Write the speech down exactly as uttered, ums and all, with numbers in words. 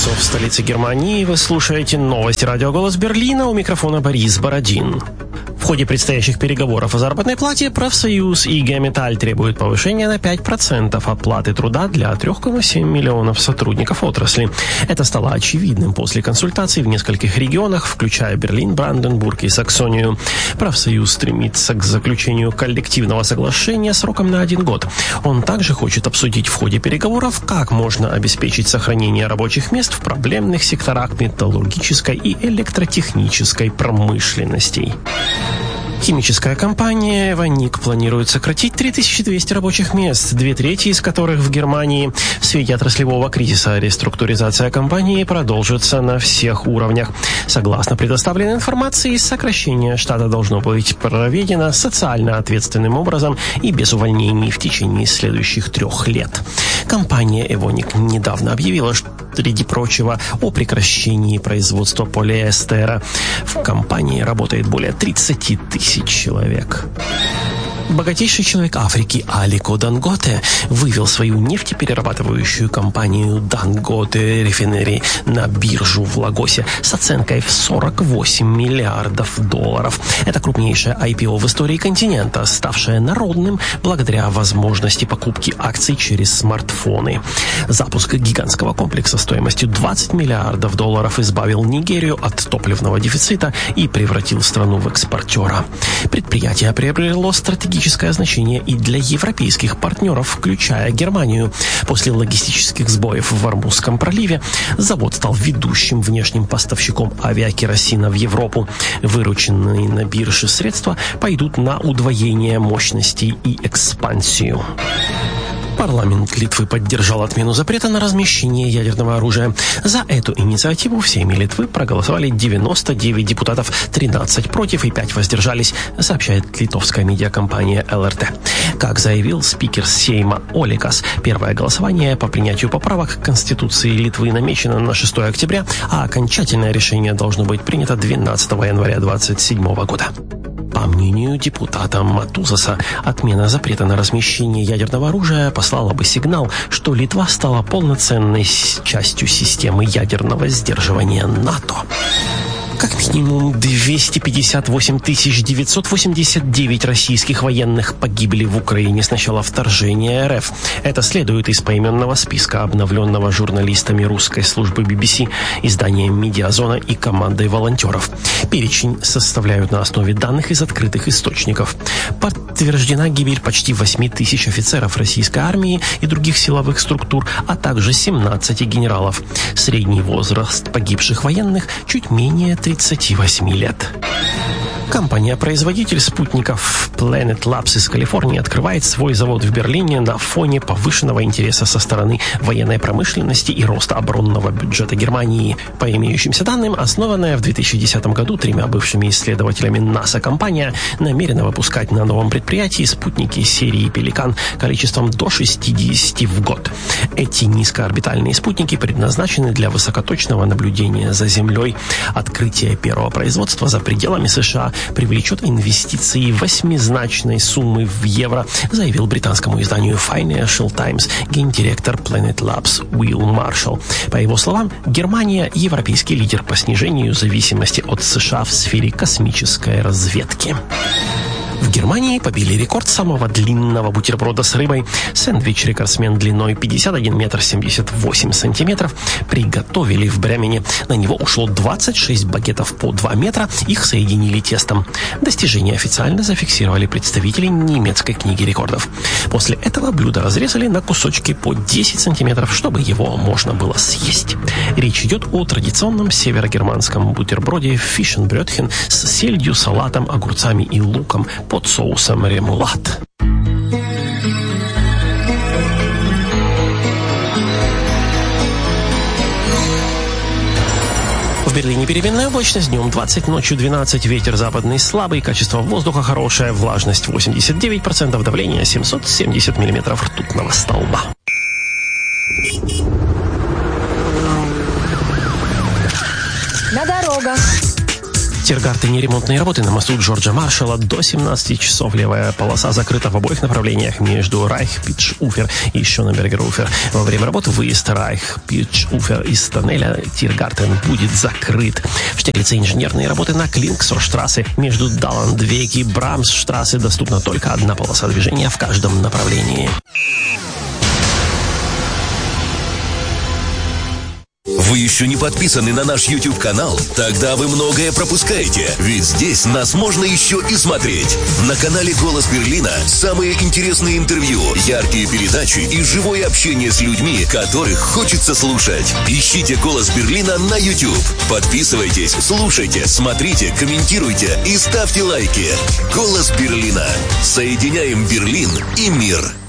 часов в столице Германии. Вы слушаете новости радио «Голос Берлина». У микрофона Борис Бородин. В ходе предстоящих переговоров о заработной плате профсоюз и ай джи Металл требуют повышения на пять процентов оплаты труда для трёх целых семь десятых миллионов сотрудников отрасли. Это стало очевидным после консультаций в нескольких регионах, включая Берлин, Бранденбург и Саксонию. Профсоюз стремится к заключению коллективного соглашения сроком на один год. Он также хочет обсудить в ходе переговоров, как можно обеспечить сохранение рабочих мест в проблемных секторах металлургической и электротехнической промышленностей. Химическая компания «Эвоник» планирует сократить три тысячи двести рабочих мест, две трети из которых в Германии. В свете отраслевого кризиса реструктуризация компании продолжится на всех уровнях. Согласно предоставленной информации, сокращение штата должно быть проведено социально ответственным образом и без увольнений в течение следующих трех лет. Компания «Эвоник» недавно объявила, что среди прочего, о прекращении производства полиэстера. В компании работает более тридцать тысяч человек. Богатейший человек Африки Алико Данготе вывел свою нефтеперерабатывающую компанию Dangote Refinery на биржу в Лагосе с оценкой в сорок восемь миллиардов долларов. Это крупнейшее ай пи о в истории континента, ставшее народным благодаря возможности покупки акций через смартфоны. Запуск гигантского комплекса стоимостью двадцать миллиардов долларов избавил Нигерию от топливного дефицита и превратил страну в экспортера. Предприятие приобрело стратегическое значение и для европейских партнеров, включая Германию. После логистических сбоев в Ормузском проливе завод стал ведущим внешним поставщиком авиакеросина в Европу. Вырученные на бирже средства пойдут на удвоение мощностей и экспансию. Парламент Литвы поддержал отмену запрета на размещение ядерного оружия. За эту инициативу в Сейме Литвы проголосовали девяносто девять депутатов, тринадцать против и пять воздержались, сообщает литовская медиакомпания эл эр тэ. Как заявил спикер Сейма Оликас, первое голосование по принятию поправок к Конституции Литвы намечено на шестое октября, а окончательное решение должно быть принято двенадцатого января двадцать седьмого года. По мнению депутата Матузаса, отмена запрета на размещение ядерного оружия послала бы сигнал, что Литва стала полноценной частью системы ядерного сдерживания НАТО. Как минимум двести пятьдесят восемь тысяч девятьсот восемьдесят девять российских военных погибли в Украине с начала вторжения эр эф. Это следует из поименного списка, обновленного журналистами русской службы би би си, изданием «Медиазона» и командой волонтеров. Перечень составляют на основе данных из открытых источников. Подтверждена гибель почти восемь тысяч офицеров российской армии и других силовых структур, а также семнадцати генералов. Средний возраст погибших военных чуть менее тридцати восьми лет. Компания-производитель спутников Planet Labs из Калифорнии открывает свой завод в Берлине на фоне повышенного интереса со стороны военной промышленности и роста оборонного бюджета Германии. По имеющимся данным, основанная в две тысячи десятом году тремя бывшими исследователями НАСА компания намерена выпускать на новом предприятии спутники серии «Пеликан» количеством до шестидесяти в год. Эти низкоорбитальные спутники предназначены для высокоточного наблюдения за Землей. Открытие первого производства за пределами США привлечет инвестиции восьмизначной суммы в евро, заявил британскому изданию Financial Times гендиректор Planet Labs Уилл Маршалл. По его словам, Германия – европейский лидер по снижению зависимости от США в сфере космической разведки. В Германии побили рекорд самого длинного бутерброда с рыбой. Сэндвич-рекордсмен длиной пятьдесят один метр семьдесят восемь сантиметров приготовили в Бремене. На него ушло двадцать шесть багетов по два метра, их соединили тестом. Достижение официально зафиксировали представители немецкой книги рекордов. После этого блюдо разрезали на кусочки по десять сантиметров, чтобы его можно было съесть. Речь идет о традиционном северогерманском бутерброде фишенбрёдхен с сельдью, салатом, огурцами и луком под соусом ремулад. В Берлине переменная облачность, днем двадцать, ночью двенадцать, ветер западный слабый, качество воздуха хорошее, влажность восемьдесят девять процентов, давление семьсот семьдесят миллиметров ртутного столба. На дорогах. Тиргартене ремонтные работы на мосту Джорджа Маршалла до семнадцати часов. Левая полоса закрыта в обоих направлениях между Райх-Питш-Уфер и Шоненбергер-Уфер. Во время работы выезд Райх-Питш-Уфер из тоннеля Тиргартен будет закрыт. В Штиглице инженерные работы на Клинксорштрассе между Далландвег и Брамсштрассе. Доступна только одна полоса движения в каждом направлении. Вы еще не подписаны на наш YouTube-канал? Тогда вы многое пропускаете, ведь здесь нас можно еще и смотреть. На канале «Голос Берлина» самые интересные интервью, яркие передачи и живое общение с людьми, которых хочется слушать. Ищите «Голос Берлина» на YouTube. Подписывайтесь, слушайте, смотрите, комментируйте и ставьте лайки. «Голос Берлина». Соединяем Берлин и мир.